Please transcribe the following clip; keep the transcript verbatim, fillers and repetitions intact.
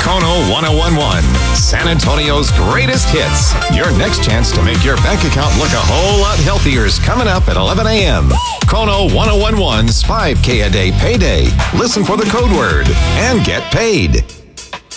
Kono ten eleven, San Antonio's greatest hits. Your next chance to make your bank account look a whole lot healthier is coming up at eleven a.m. Kono ten eleven's five K a day payday. Listen for the code word and get paid.